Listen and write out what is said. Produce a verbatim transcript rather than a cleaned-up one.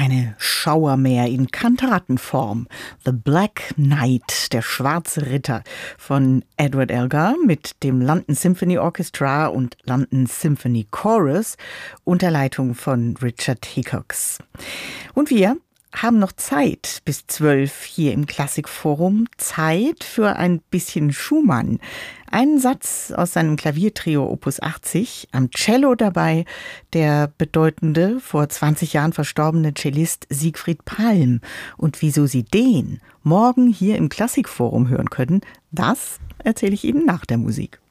eine Schauermär in Kantatenform. The Black Knight, der schwarze Ritter von Edward Elgar mit dem London Symphony Orchestra und London Symphony Chorus unter Leitung von Richard Hickox. Und wir haben noch Zeit bis zwölf hier im Klassikforum. Zeit für ein bisschen Schumann. Einen Satz aus seinem Klaviertrio Opus achtzig, am Cello dabei der bedeutende, vor zwanzig Jahren verstorbene Cellist Siegfried Palm. Und wieso Sie den morgen hier im Klassikforum hören können, das erzähle ich Ihnen nach der Musik.